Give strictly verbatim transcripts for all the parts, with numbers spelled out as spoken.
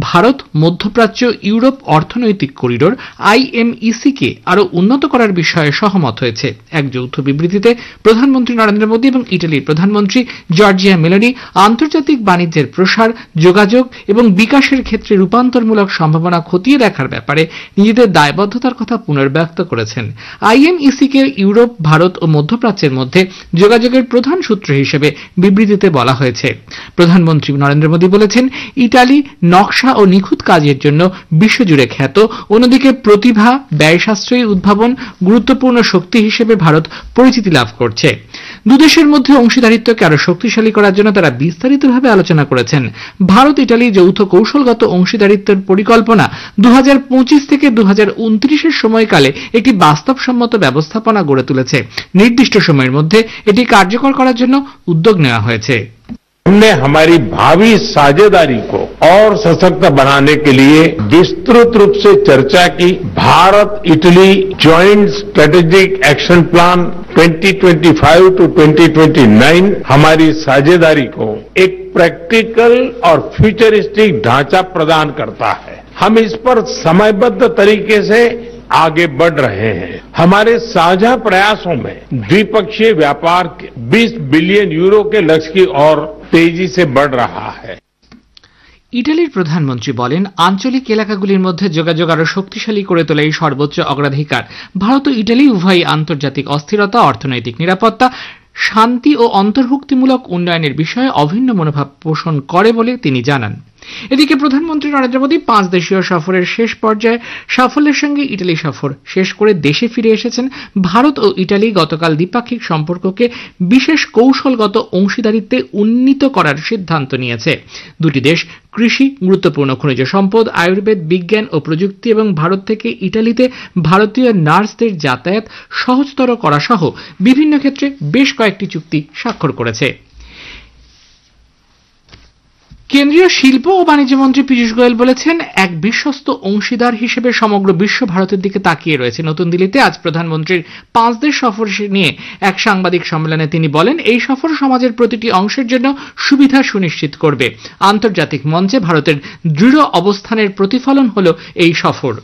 ভারত মধ্যপ্রাচ্য ইউরোপ অর্থনৈতিক করিডোর আইএমইসি কে আরো উন্নত করার বিষয়ে সহমত হয়েছে। এক যৌথ বিবৃতিতে প্রধানমন্ত্রী নরেন্দ্র মোদী এবং ইটালির প্রধানমন্ত্রী জর্জিয়া মেলোনি আন্তর্জাতিক বাণিজ্যের প্রসার, যোগাযোগ এবং বিকাশের ক্ষেত্রে রূপান্তরমূলক সম্ভাবনা খতিয়ে দেখার ব্যাপারে নিজেদের দায়বদ্ধতার কথা পুনর্ব্যক্ত করেছেন। আইএমইসি কে ইউরোপ, ভারত ও মধ্যপ্রাচ্যের মধ্যে যোগাযোগের প্রধান সূত্র হিসেবে বিবৃতিতে বলা হয়েছে। প্রধানমন্ত্রী নরেন্দ্র মোদী বলেছেন, ইটালি নকশা ও নিখুঁত কাজের জন্য বিশ্বজুড়ে খ্যাত, অন্যদিকে প্রতিভা, ব্যয় সাশ্রয়ী উদ্ভাবন, গুরুত্বপূর্ণ শক্তি হিসেবে ভারত পরিচিতি লাভ করছে। দুদেশের মধ্যে অংশীদারিত্বকে আরো শক্তিশালী করার জন্য তারা বিস্তারিতভাবে আলোচনা করেছেন। ভারত ইটালি যৌথ কৌশলগত অংশীদারিত্বের পরিকল্পনা দু হাজার পঁচিশ থেকে দু হাজার উনত্রিশের সময়কালে একটি বাস্তবসম্মত ব্যবস্থাপনা গড়ে তুলেছে। নির্দিষ্ট সময়ের মধ্যে এটি কার্যকর করার জন্য উদ্যোগ নেওয়া হয়েছে। हमने हमारी भावी साझेदारी को और सशक्त बनाने के लिए विस्तृत रूप से चर्चा की। Bharat Italy joint strategic action plan twenty twenty five to twenty twenty nine हमारी साझेदारी को एक प्रैक्टिकल और फ्यूचरिस्टिक ढांचा प्रदान करता है। हम इस पर समयबद्ध तरीके से आगे बढ़ रहे हैं। हमारे साझा प्रयासों में द्विपक्षीय व्यापार बीस बिलियन यूरो के लक्ष्य की ओर तेजी से बढ़ रहा है। ইটালির প্রধানমন্ত্রী বলেন, আঞ্চলিক এলাকাগুলির মধ্যে যোগাযোগ আরো শক্তিশালী করে তোলাই সর্বোচ্চ অগ্রাধিকার। ভারত ও ইটালি উভয়ই আন্তর্জাতিক অস্থিরতা, অর্থনৈতিক নিরাপত্তা, শান্তি ও অন্তর্ভুক্তিমূলক উন্নয়নের বিষয়ে অভিন্ন মনোভাব পোষণ করে বলে তিনি জানান। এদিকে প্রধানমন্ত্রী নরেন্দ্র মোদী পাঁচ দেশীয় সফরের শেষ পর্যায়ে সাফল্যের সঙ্গে ইটালি সফর শেষ করে দেশে ফিরে এসেছেন। ভারত ও ইটালি গতকাল দ্বিপাক্ষিক সম্পর্ককে বিশেষ কৌশলগত অংশীদারিত্বে উন্নীত করার সিদ্ধান্ত নিয়েছে। দুটি দেশ কৃষি, গুরুত্বপূর্ণ খনিজ সম্পদ, আয়ুর্বেদ, বিজ্ঞান ও প্রযুক্তি এবং ভারত থেকে ইটালিতে ভারতীয় নার্সদের যাতায়াত সহজতর করা সহ বিভিন্ন ক্ষেত্রে বেশ কয়েকটি চুক্তি স্বাক্ষর করেছে। কেন্দ্রীয় শিল্প ও বাণিজ্য মন্ত্রী পীযূষ গোয়েল বলেছেন, এক বিশ্বস্ত অংশীদার হিসেবে সমগ্র বিশ্ব ভারতের দিকে তাকিয়ে রয়েছে। নতুন দিল্লিতে আজ প্রধানমন্ত্রীর পাঁচ দেশ সফর নিয়ে এক সাংবাদিক সম্মেলনে তিনি বলেন, এই সফর সমাজের প্রতিটি অংশের জন্য সুবিধা সুনিশ্চিত করবে। আন্তর্জাতিক মঞ্চে ভারতের দৃঢ় অবস্থানের প্রতিফলন হল এই সফর।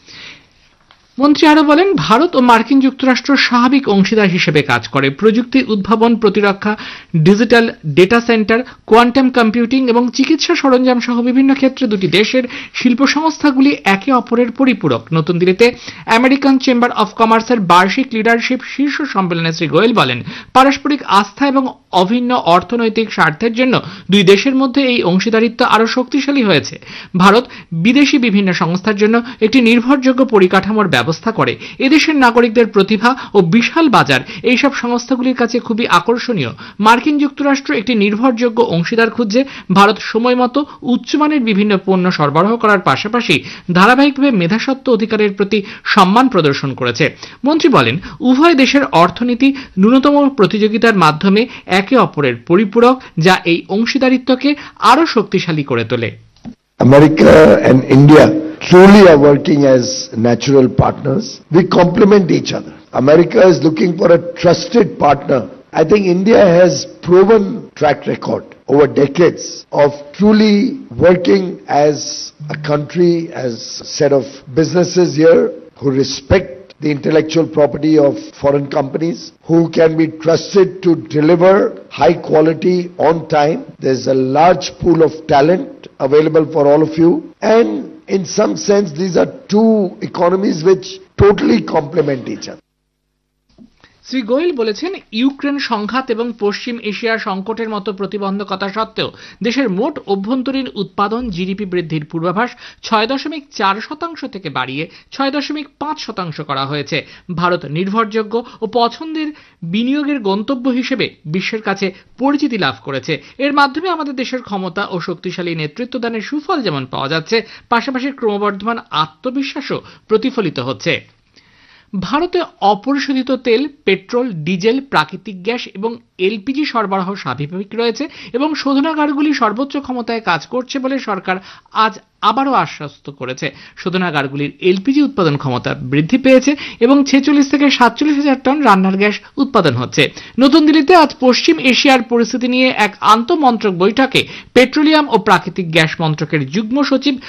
মন্ত্রী আরো বলেন, ভারত ও মার্কিন যুক্তরাষ্ট্র স্বাভাবিক অংশীদার হিসেবে কাজ করে। প্রযুক্তি উদ্ভাবন, প্রতিরক্ষা, digital data centre, quantum computing এবং চিকিৎসা সরঞ্জাম সহ বিভিন্ন ক্ষেত্রে দুটি দেশের শিল্প সংস্থাগুলি একে অপরের পরিপূরক। নতুন দিল্লিতে আমেরিকান চেম্বার অব কমার্সের বার্ষিক লিডারশিপ শীর্ষ সম্মেলনে শ্রী গোয়েল বলেন, পারস্পরিক আস্থা এবং অভিন্ন অর্থনৈতিক স্বার্থের জন্য দুই দেশের মধ্যে এই অংশীদারিত্ব আরো শক্তিশালী হয়েছে। ভারত বিদেশি বিভিন্ন সংস্থার জন্য একটি নির্ভরযোগ্য পরিকাঠামোর ব্যবস্থা করে। এদেশের নাগরিকদের প্রতিভা ও বিশাল বাজার এইসব সংস্থাগুলির কাছে খুবই আকর্ষণীয়। মার্কিন যুক্তরাষ্ট্র একটি নির্ভরযোগ্য অংশীদার খুঁজছে। ভারত সময় মতো উচ্চমানের বিভিন্ন পণ্য সরবরাহ করার পাশাপাশি ধারাবাহিকভাবে মেধাস্বত্ব অধিকারের প্রতি সম্মান প্রদর্শন করেছে। মন্ত্রী বলেন, উভয় দেশের অর্থনীতি ন্যূনতম প্রতিযোগিতার মাধ্যমে একে অপরের পরিপূরক, যা এই অংশীদারিত্বকে আরো শক্তিশালী করে তোলে। America and India truly are working as natural partners. We complement each other. America is looking for a trusted partner. I think India has proven track record over decades of truly working as a country, as a set of businesses here who respect the intellectual property of foreign companies, who can be trusted to deliver high quality on time. There's a large pool of talent available for all of you, and in some sense these are two economies which totally complement each other. Shri Goyal বলেছেন, Ukraine সংঘাত এবং পশ্চিম এশিয়ার সংকটের মতো প্রতিবন্ধকতা সত্ত্বেও দেশের মোট অভ্যন্তরীণ উৎপাদন জিডিপি বৃদ্ধির পূর্বাভাস ছয় দশমিক চার শতাংশ থেকে বাড়িয়ে ছয় দশমিক পাঁচ শতাংশ করা হয়েছে। ভারত নির্ভরযোগ্য ও পছন্দের বিনিয়োগের গন্তব্য হিসেবে বিশ্বের কাছে পরিচিতি লাভ করেছে। এর মাধ্যমে আমাদের দেশের ক্ষমতা ও শক্তিশালী নেতৃত্বদানের সুফল যেমন পাওয়া যাচ্ছে, পাশাপাশি ক্রমবর্ধমান আত্মবিশ্বাসও প্রতিফলিত হচ্ছে। ভারতে অপরিশোধিত তেল, পেট্রোল, ডিজেল, প্রাকৃতিক গ্যাস এবং এলপিজি সরবরাহ স্বাভাবিক রয়েছে এবং শোধনাগারগুলি সর্বোচ্চ ক্ষমতায় কাজ করছে বলে সরকার আজ আবারও আশ্বস্ত করেছে। শোধনাগারগুলির এলপিজি উৎপাদন ক্ষমতা বৃদ্ধি পেয়েছে এবং ছেচল্লিশ থেকে সাতচল্লিশ হাজার টন রান্নার গ্যাস উৎপাদন হচ্ছে। নতুন দিল্লিতে আজ পশ্চিম এশিয়ার পরিস্থিতি নিয়ে এক আন্তঃমন্ত্রক বৈঠকে পেট্রোলিয়াম ও প্রাকৃতিক গ্যাস মন্ত্রকের যুগ্ম সচিব